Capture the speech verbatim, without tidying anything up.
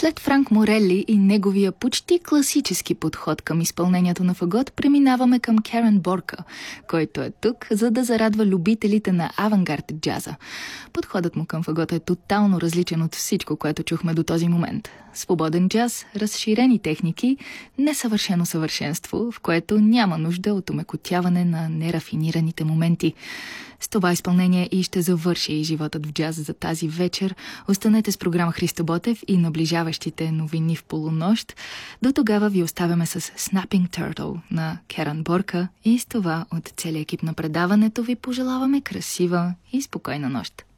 След Франк Морели и неговия почти класически подход към изпълнението на фагот, преминаваме към Керен Борка, който е тук, за да зарадва любителите на авангард джаза. Подходът му към фагота е тотално различен от всичко, което чухме до този момент. Свободен джаз, разширени техники, несъвършено съвършенство, в което няма нужда от омекотяване на нерафинираните моменти. С това изпълнение и ще завърши и животът в джаз за тази вечер. Останете с програма Христо Ботев и наближаващите новини в полунощ. До тогава ви оставяме с Snapping Turtle на Керен Борка и с това от целия екип на предаването ви пожелаваме красива и спокойна нощ.